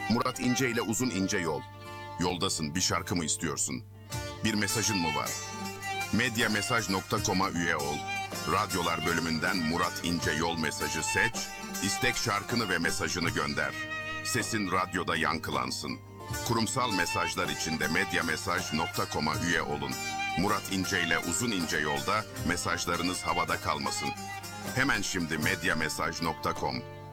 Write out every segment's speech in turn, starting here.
Murat İnce ile Uzun İnce Yol. Yoldasın, bir şarkı mı istiyorsun? Bir mesajın mı var? Medyamesaj.com'a üye ol. Radyolar bölümünden Murat İnce Yol mesajı seç. İstek şarkını ve mesajını gönder. Sesin radyoda yankılansın. Kurumsal mesajlar için de medyamesaj.com'a üye olun. Murat İnce ile Uzun İnce Yolda mesajlarınız havada kalmasın. Hemen şimdi medyamesaj.com.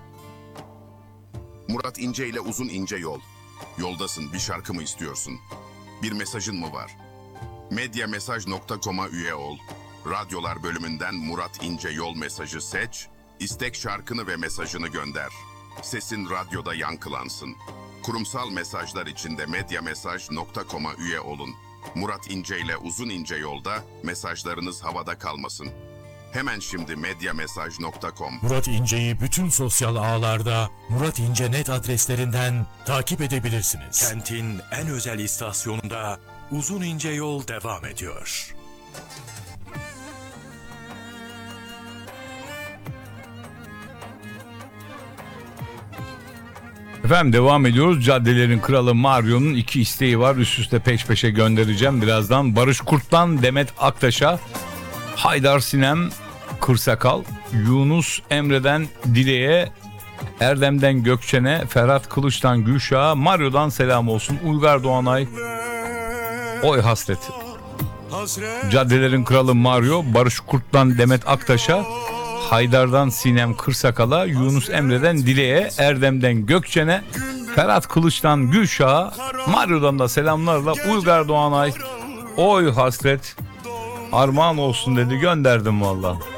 Murat İnce ile Uzun İnce Yol. Yoldasın, bir şarkı mı istiyorsun? Bir mesajın mı var? Medyamesaj.com'a üye ol. Radyolar bölümünden Murat İnce Yol mesajı seç. İstek şarkını ve mesajını gönder. Sesin radyoda yankılansın. Kurumsal mesajlar için de medyamesaj.com'a üye olun. Murat İnce ile Uzun İnce Yolda mesajlarınız havada kalmasın. Hemen şimdi medyamesaj.com. Murat İnce'yi bütün sosyal ağlarda Murat İnce.net adreslerinden takip edebilirsiniz. Kentin en özel istasyonunda Uzun İnce Yol devam ediyor. Efendim devam ediyoruz. Caddelerin Kralı Mario'nun 2 isteği var. Üst üste peş peşe göndereceğim birazdan. Barış Kurt'tan Demet Aktaş'a, Haydar Sinem Kırsakal, Yunus Emre'den Dile'ye, Erdem'den Gökçen'e, Ferhat Kılıç'tan Gülşah'a, Mario'dan selam olsun. Uygar Doğanay, Oy Hasret. Caddelerin Kralı Mario, Barış Kurt'tan Demet Aktaş'a, Haydar'dan Sinem Kırsakal'a, Yunus Emre'den Dile'ye, Erdem'den Gökçen'e, Ferhat Kılıç'tan Gülşah'a, Mario'dan da selamlarla Uygar Doğanay, Oy Hasret, armağan olsun dedi, gönderdim valla.